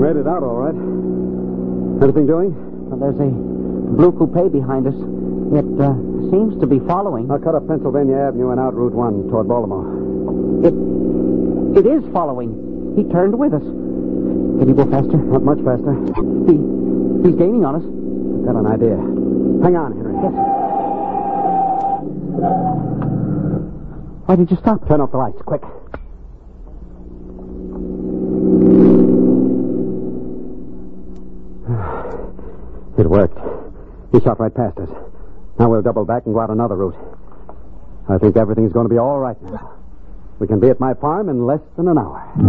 made it out all right. Anything doing? Well, there's a blue coupe behind us. It seems to be following. I'll cut up Pennsylvania Avenue and out Route 1 toward Baltimore. It is following. He turned with us. Can you go faster? Not much faster. He's gaining on us. I've got an idea. Hang on, Henry. Yes, sir. Why did you stop? Turn off the lights, quick. It worked. He shot right past us. Now we'll double back and go out another route. I think everything's going to be all right now. We can be at my farm in less than an hour.